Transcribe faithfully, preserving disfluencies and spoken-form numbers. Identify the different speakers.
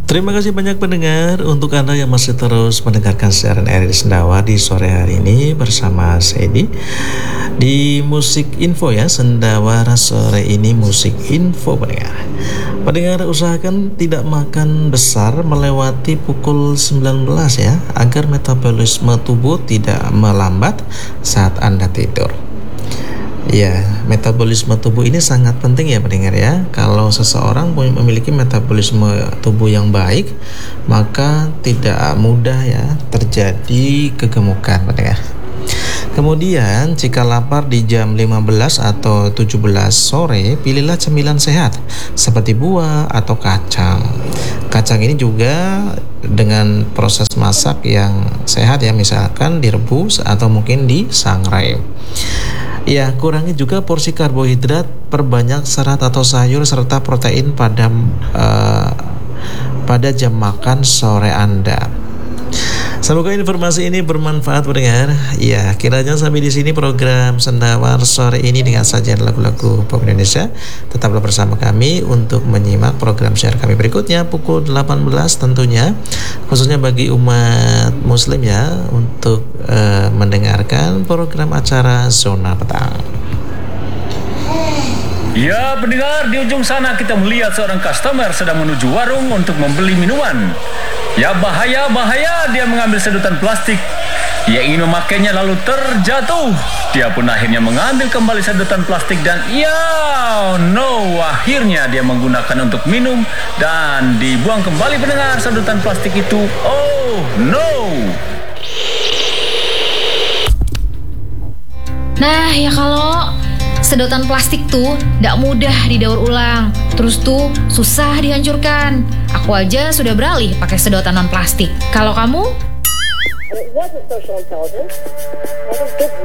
Speaker 1: Terima kasih banyak pendengar untuk Anda yang masih terus mendengarkan siaran R R I Sendawa di sore hari ini bersama Sedi di Musik Info ya. Sendawara sore ini Musik Info pendengar. Pendengar usahakan tidak makan besar melewati pukul sembilan belas ya, agar metabolisme tubuh tidak melambat saat Anda tidur. Ya, metabolisme tubuh ini sangat penting ya pendengar ya. Kalau seseorang memiliki metabolisme tubuh yang baik, maka tidak mudah ya terjadi kegemukan pendengar. Kemudian jika lapar di jam lima belas atau tujuh belas sore, pilihlah cemilan sehat seperti buah atau kacang. Kacang ini juga dengan proses masak yang sehat ya, misalkan direbus atau mungkin disangrai. Ya, kurangi juga porsi karbohidrat, perbanyak serat atau sayur serta protein pada uh, pada jam makan sore Anda. Semoga informasi ini bermanfaat pendengar. Ya, kiranya sampai di sini program Sendawar sore ini dengan sajian lagu-lagu pop Indonesia. Tetaplah bersama kami untuk menyimak program siar kami berikutnya pukul delapan belas tentunya, khususnya bagi umat muslim ya, untuk uh, mendengarkan program acara Zona Petang.
Speaker 2: Ya pendengar, di ujung sana kita melihat seorang customer sedang menuju warung untuk membeli minuman. Ya bahaya, bahaya, dia mengambil sedotan plastik. Dia ingin memakainya lalu terjatuh. Dia pun akhirnya mengambil kembali sedotan plastik dan ya no, akhirnya dia menggunakan untuk minum dan dibuang kembali pendengar sedotan plastik itu. Oh no.
Speaker 3: Nah ya kalau sedotan plastik tuh gak mudah didaur ulang, terus tuh susah dihancurkan. Aku aja sudah beralih pakai sedotan non plastik. Kalau kamu?
Speaker 4: And it wasn't social intelligence, it wasn't good